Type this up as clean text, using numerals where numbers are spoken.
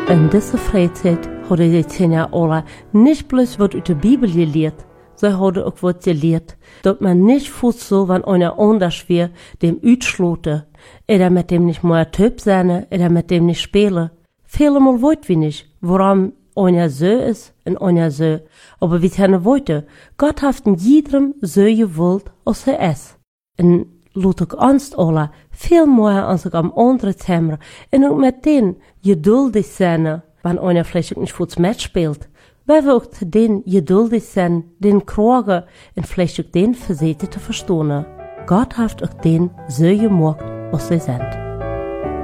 In dieser Freizeit hadden die 10 Jahre alle nicht bloß was aus der Bibel gelehrt, sie hadden auch was gelehrt, dass man nicht fuß so, wenn einer anders wär, dem utschloten, oder mit dem nicht mehr Typ sein, oder mit dem nicht spielen. Vielmal wollt wir nicht, warum einer so ist und einer so. Aber wir können wollen, Gott hat in jedem so gewollt, als er ist. Und laat ook ons alle veel meer als ik am andere Thema en ook met den geduldig zijn, wanneer einer vielleicht nicht voets mitspielt. Weil wir auch zu den geduldig sind, den kragen und vielleicht auch den verseten zu verstehen. Gott hat auch den so gemacht, was sie sind.